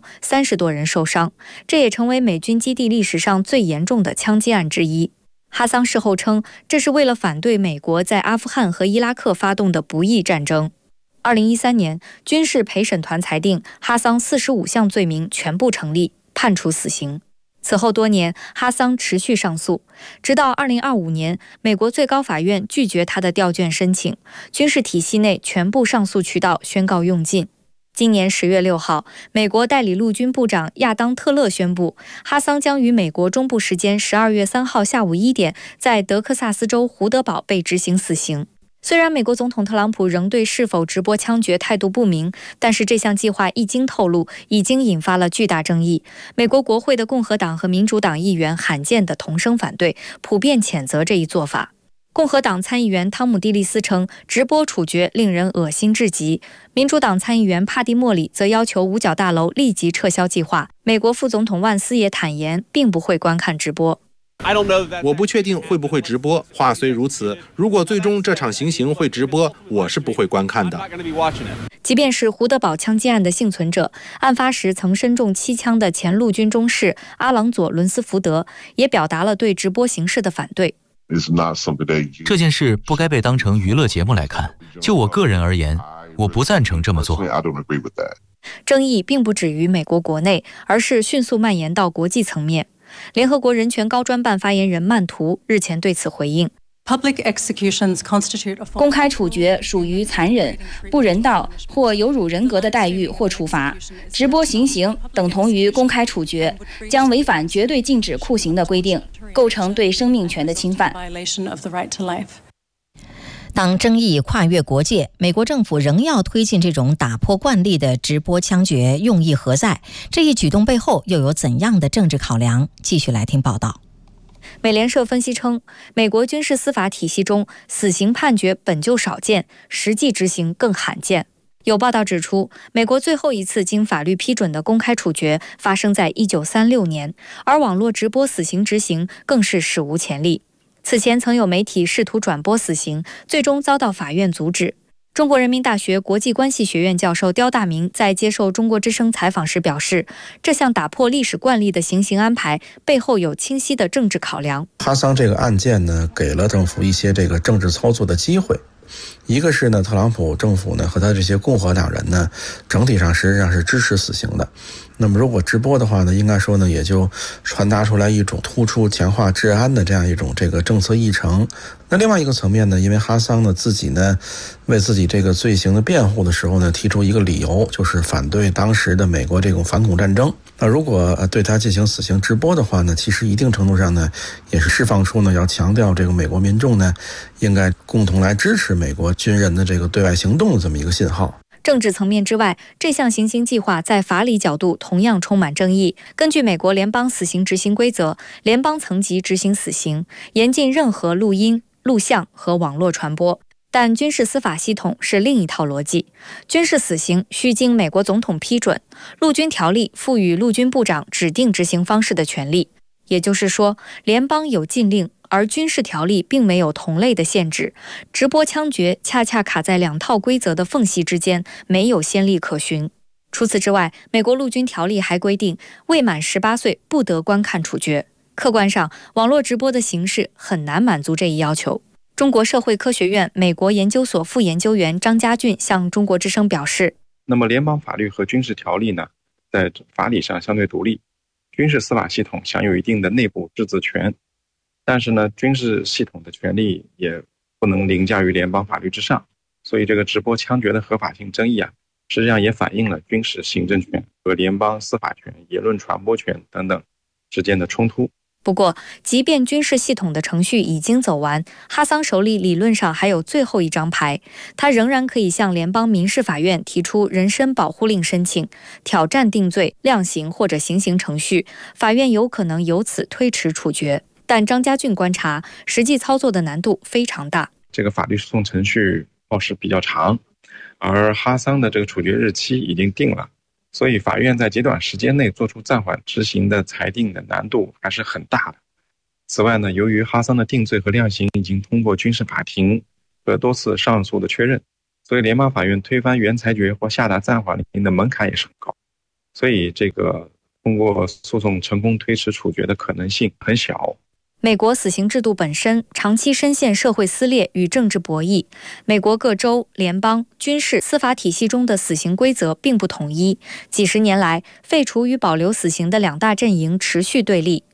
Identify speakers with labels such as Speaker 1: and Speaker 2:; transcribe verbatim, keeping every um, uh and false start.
Speaker 1: 三十多人受伤，这也成为美军基地历史上最严重的枪击案之一。哈桑事后称，这是为了反对美国在阿富汗和伊拉克发动的不义战争。二零一三年，军事陪审团裁定哈桑四十五项罪名全部成立，判处死刑。此后多年，哈桑持续上诉，直到二零二五年，美国最高法院拒绝他的调卷申请，军事体系内全部上诉渠道宣告用尽。今年十月六号，美国代理陆军部长亚当·特勒宣布，哈桑将于美国中部时间十二月三号下午一点，在德克萨斯州胡德堡被执行死刑。虽然美国总统特朗普仍对是否直播枪决态度不明，但是这项计划一经透露，已经引发了巨大争议。美国国会的共和党和民主党议员罕见的同声反对，普遍谴责这一做法。共和党参议员汤姆·蒂利斯称，直播处决令人恶心至极。民主党参议员帕蒂·莫里则要求五角大楼立即撤销计划。美国副总统万斯也坦言，并不会观看直播。
Speaker 2: 我不确定会不会直播，话虽如此，如果最终这场行刑会直播，我是不会观看的。
Speaker 1: 即便是胡德堡枪击案的幸存者，案发时曾身中七枪的前陆军中士阿朗佐·伦斯福德也表达了对直播形式的反对。
Speaker 3: 这件事不该被当成娱乐节目来看，就我个人而言，我不赞成这么做。
Speaker 1: 争议并不止于美国国内，而是迅速蔓延到国际层面。联合国人权高专办发言人曼图日前对此回应，
Speaker 4: 公开处决属于残忍、不人道或有辱人格的待遇或处罚，直播行刑等同于公开处决，将违反绝对禁止酷刑的规定，构成对生命权的侵犯。
Speaker 5: 当争议跨越国界，美国政府仍要推进这种打破惯例的直播枪决，用意何在？这一举动背后又有怎样的政治考量？继续来听报道。
Speaker 1: 美联社分析称，美国军事司法体系中，死刑判决本就少见，实际执行更罕见。有报道指出，美国最后一次经法律批准的公开处决发生在一九三六年，而网络直播死刑执行更是史无前例。此前曾有媒体试图转播死刑，最终遭到法院阻止。中国人民大学国际关系学院教授刁大明在接受中国之声采访时表示，这项打破历史惯例的行刑安排背后有清晰的政治考量。
Speaker 6: 哈桑这个案件呢，给了政府一些这个政治操作的机会。一个是呢，特朗普政府呢和他这些共和党人呢，整体上实际上是支持死刑的。那么如果直播的话呢，应该说呢，也就传达出来一种突出强化治安的这样一种这个政策议程。那另外一个层面呢，因为哈桑呢自己呢为自己这个罪行的辩护的时候呢，提出一个理由，就是反对当时的美国这种反恐战争。那如果对他进行死刑直播的话呢，其实一定程度上呢，也是释放出呢要强调这个美国民众呢应该共同来支持美国军人的这个对外行动的这么一个信号。
Speaker 1: 政治层面之外，这项行刑计划在法理角度同样充满争议。根据美国联邦死刑执行规则，联邦层级执行死刑，严禁任何录音、录像和网络传播。但军事司法系统是另一套逻辑，军事死刑需经美国总统批准，陆军条例赋予陆军部长指定执行方式的权利。也就是说，联邦有禁令，而军事条例并没有同类的限制。直播枪决恰恰卡在两套规则的缝隙之间，没有先例可循。除此之外，美国陆军条例还规定，未满十八岁不得观看处决。客观上，网络直播的形式很难满足这一要求。中国社会科学院美国研究所副研究员张家俊向中国之声表示，
Speaker 7: 那么联邦法律和军事条例呢，在法理上相对独立，军事司法系统享有一定的内部自治权，但是呢，军事系统的权利也不能凌驾于联邦法律之上。所以这个直播枪决的合法性争议啊，实际上也反映了军事行政权和联邦司法权、言论传播权等等之间的冲突。
Speaker 1: 不过，即便军事系统的程序已经走完，哈桑手里理论上还有最后一张牌，他仍然可以向联邦民事法院提出人身保护令申请，挑战定罪、量刑或者行刑程序，法院有可能由此推迟处决。但张家俊观察，实际操作的难度非常大。
Speaker 7: 这个法律诉讼程序耗时比较长，而哈桑的这个处决日期已经定了，所以法院在极短时间内做出暂缓执行的裁定的难度还是很大的。此外呢，由于哈桑的定罪和量刑已经通过军事法庭和多次上诉的确认，所以联邦法院推翻原裁决或下达暂缓令的门槛也是很高。 所以这个通过诉讼成功推迟处决的可能性很小。
Speaker 1: 美国死刑制度本身长期深陷社会撕裂与政治博弈，美国各州、联邦、军事、司法体系中的死刑规则并不统一。几十年来，废除与保留死刑的两大阵营持续对立。